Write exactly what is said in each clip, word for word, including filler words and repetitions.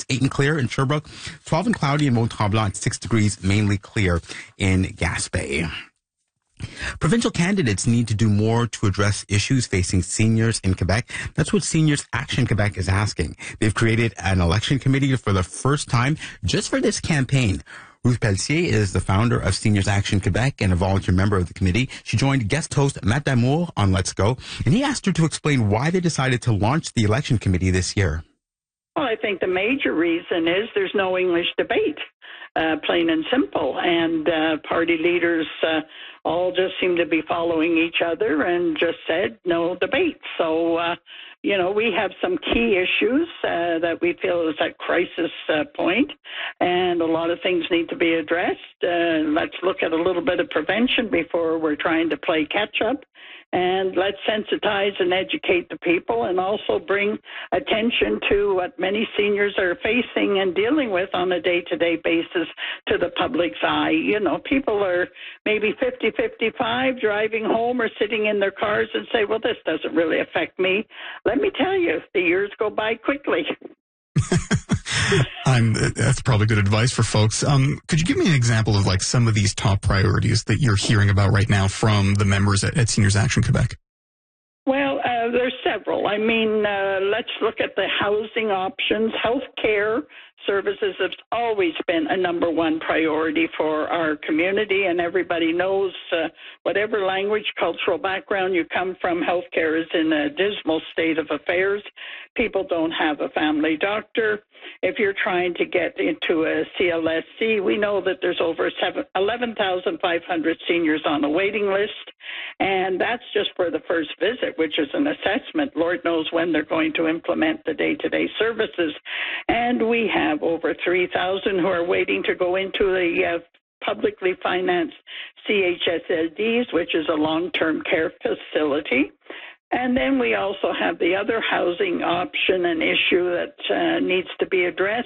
eight and clear in Sherbrooke, twelve and cloudy in Mont-Tremblant, and six degrees, mainly clear in Gaspé. Provincial candidates need to do more to address issues facing seniors in Quebec. That's what Seniors Action Quebec is asking. They've created an election committee for the first time just for this campaign. Ruth Pelletier is the founder of Seniors Action Quebec and a volunteer member of the committee. She joined guest host Matt Damour on Let's Go, and he asked her to explain why they decided to launch the election committee this year. Well, I think the major reason is there's no English debate, uh, plain and simple, and uh, party leaders uh, all just seem to be following each other and just said no debate. So, uh, you know, we have some key issues uh, that we feel is at crisis uh, point, and a lot of things need to be addressed. Uh, let's look at a little bit of prevention before we're trying to play catch-up. And let's sensitize and educate the people and also bring attention to what many seniors are facing and dealing with on a day-to-day basis to the public's eye. You know, people are maybe fifty, fifty-five driving home or sitting in their cars and say, well, this doesn't really affect me. Let me tell you, the years go by quickly. I'm, that's probably good advice for folks. Um, could you give me an example of like some of these top priorities that you're hearing about right now from the members at, at Seniors Action Quebec? Well, uh, there's several. I mean, uh, let's look at the housing options. Health care services have always been a number one priority for our community, and everybody knows uh, whatever language, cultural background you come from, healthcare is in a dismal state of affairs. People don't have a family doctor. If you're trying to get into a C L S C, we know that there's over eleven thousand five hundred seniors on a waiting list, and that's just for the first visit, which is an assessment. Lord knows when they're going to implement the day-to-day services. And we have over three thousand who are waiting to go into the uh, publicly financed C H S L Ds, which is a long-term care facility. And then we also have the other housing option and issue that uh, needs to be addressed.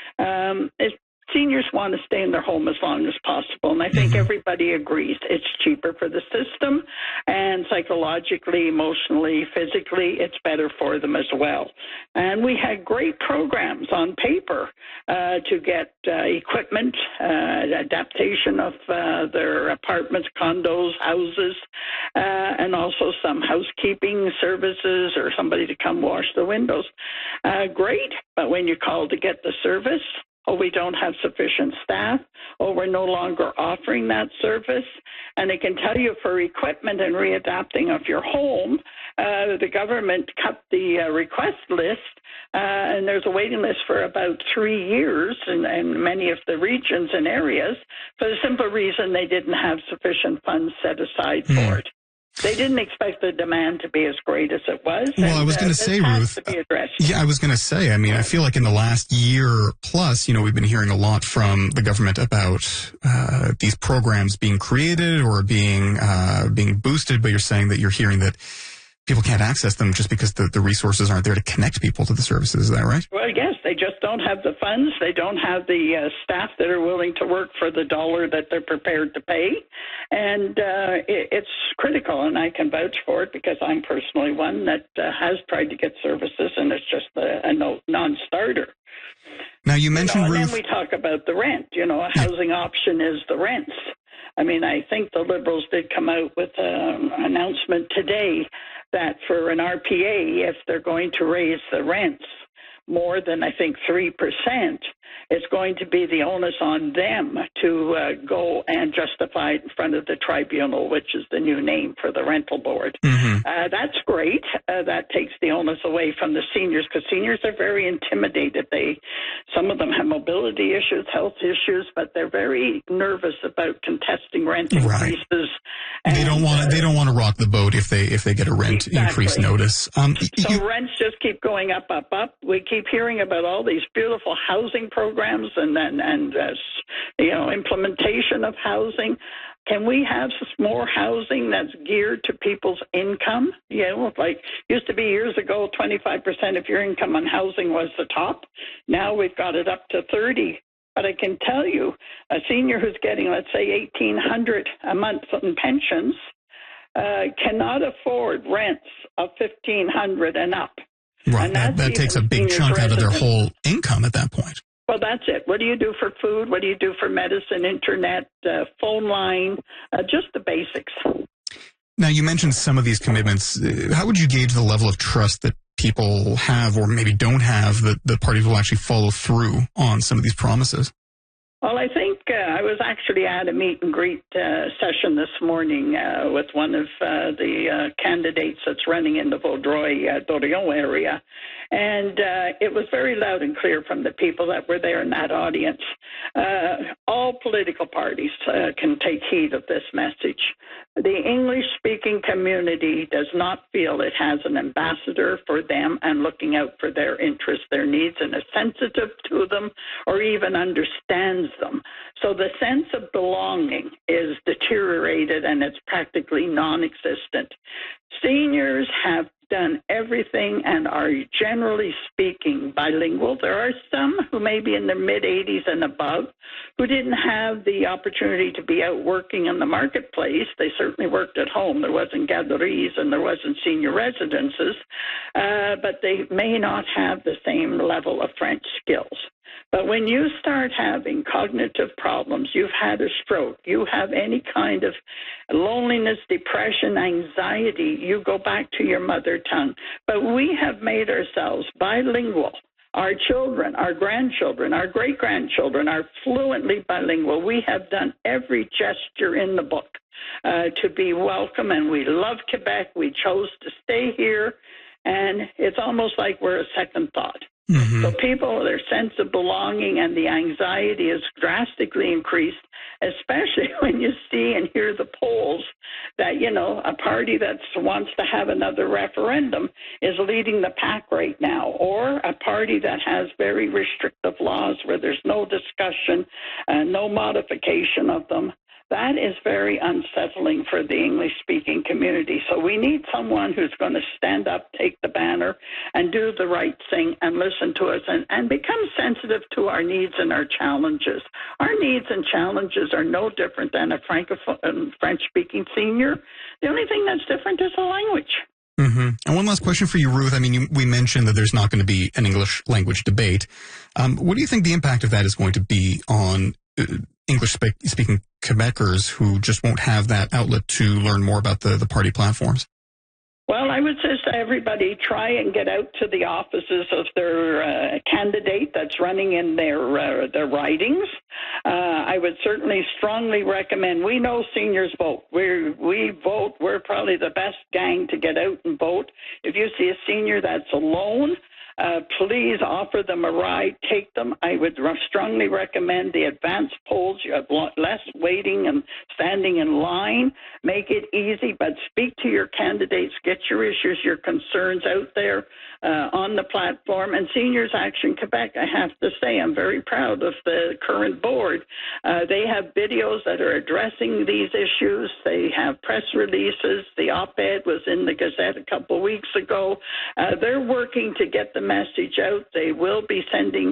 Um, is seniors want to stay in their home as long as possible, and I think mm-hmm. everybody agrees it's cheaper for the system, and psychologically, emotionally, physically, it's better for them as well. And we had great programs on paper uh, to get uh, equipment, uh, adaptation of uh, their apartments, condos, houses, uh, and also some housekeeping services or somebody to come wash the windows. Uh, great, but when you call to get the service, oh, we don't have sufficient staff, or we're no longer offering that service. And I can tell you for equipment and readapting of your home, uh, the government cut the uh, request list, uh, and there's a waiting list for about three years in, in many of the regions and areas for the simple reason they didn't have sufficient funds set aside mm. for it. They didn't expect the demand to be as great as it was. Well, and, I was going to uh, say, Ruth, to be addressed. yeah, I was going to say, I mean, I feel like in the last year plus, you know, we've been hearing a lot from the government about uh, these programs being created or being uh, being boosted, but you're saying that you're hearing that people can't access them just because the, the resources aren't there to connect people to the services. Is that right? Well, yes, they just don't have the funds. They don't have the uh, staff that are willing to work for the dollar that they're prepared to pay. And uh, it, it's critical, and I can vouch for it because I'm personally one that uh, has tried to get services, and it's just a, a no, non-starter. Now, you mentioned, you know, and Ruth... then we talk about the rent. You know, a housing option is the rents. I mean, I think the Liberals did come out with an announcement today that for an R P A, if they're going to raise the rents more than, I think, three percent, it's going to be the onus on them to uh, go and justify it in front of the tribunal, which is the new name for the rental board. Mm-hmm. Uh, that's great. Uh, that takes the onus away from the seniors, because seniors are very intimidated. They, some of them have mobility issues, health issues, but they're very nervous about contesting rent increases. Right. And, they don't want to. Uh, they don't want to rock the boat if they if they get a rent exactly. increase notice. Um, so you, rents just keep going up, up, up. We keep hearing about all these beautiful housing programs and and, and uh, you know, implementation of housing. Can we have more housing that's geared to people's income? You know, like used to be years ago, twenty-five percent of your income on housing was the top. Now we've got it up to thirty. But I can tell you, a senior who's getting, let's say, eighteen hundred dollars a month in pensions uh, cannot afford rents of fifteen hundred dollars and up. Right. That, that takes a big chunk out of their whole income at that point. Well, that's it. What do you do for food? What do you do for medicine, internet, uh, phone line, uh, just the basics. Now, you mentioned some of these commitments. How would you gauge the level of trust that people have or maybe don't have that the parties will actually follow through on some of these promises? Well, I think uh, I was actually at a meet and greet uh, session this morning uh, with one of uh, the uh, candidates that's running in the Vaudreuil-Dorion uh, area. And uh, it was very loud and clear from the people that were there in that audience. Uh, all political parties uh, can take heed of this message. The English-speaking community does not feel it has an ambassador for them and looking out for their interests, their needs, and is sensitive to them or even understands them. So the sense of belonging is deteriorated and it's practically non-existent. Seniors have done everything and are generally speaking bilingual. There are some who may be in their mid-eighties and above who didn't have the opportunity to be out working in the marketplace. They certainly worked at home. There wasn't garderies and there wasn't senior residences, uh, but they may not have the same level of French skills. But when you start having cognitive problems, you've had a stroke, you have any kind of loneliness, depression, anxiety, you go back to your mother tongue. But we have made ourselves bilingual. Our children, our grandchildren, our great-grandchildren are fluently bilingual. We have done every gesture in the book uh, to be welcome, and we love Quebec. We chose to stay here, and it's almost like we're a second thought. Mm-hmm. So people, their sense of belonging and the anxiety is drastically increased, especially when you see and hear the polls that, you know, a party that wants to have another referendum is leading the pack right now, or a party that has very restrictive laws where there's no discussion, uh, no modification of them. That is very unsettling for the English-speaking community. So we need someone who's going to stand up, take the banner, and do the right thing and listen to us and, and become sensitive to our needs and our challenges. Our needs and challenges are no different than a Francophone, French-speaking senior. The only thing that's different is the language. Mm-hmm. And one last question for you, Ruth. I mean, you, we mentioned that there's not going to be an English language debate. Um, what do you think the impact of that is going to be on uh, English-speaking Quebecers who just won't have that outlet to learn more about the, the party platforms? Well, I would say to everybody, try and get out to the offices of their uh, candidate that's running in their uh, their ridings. Uh, I would certainly strongly recommend, we know seniors vote. we we vote. We're probably the best gang to get out and vote. If you see a senior that's alone, Uh, please offer them a ride, take them. I would strongly recommend the advanced polls. You have less waiting and standing in line. Make it easy, but speak to your candidates, get your issues, your concerns out there uh, on the platform. And Seniors Action Quebec, I have to say, I'm very proud of the current board. Uh, they have videos that are addressing these issues. They have press releases. The op-ed was in the Gazette a couple weeks ago. Uh, they're working to get the message out. They will be sending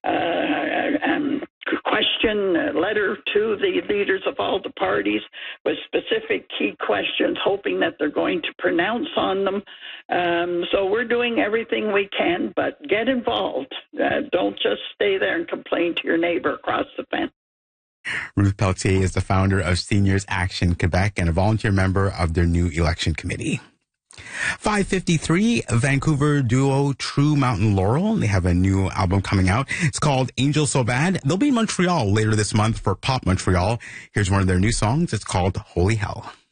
uh, um, question uh, letter to the leaders of all the parties with specific key questions, hoping that they're going to pronounce on them. Um, so we're doing everything we can, but get involved. Uh, don't just stay there and complain to your neighbor across the fence. Ruth Pelletier is the founder of Seniors Action Quebec and a volunteer member of their new election committee. five fifty-three, Vancouver duo True Mountain Laurel. They have a new album coming out. It's called Angel So Bad. They'll be in Montreal later this month for Pop Montreal. Here's one of their new songs. It's called Holy Hell.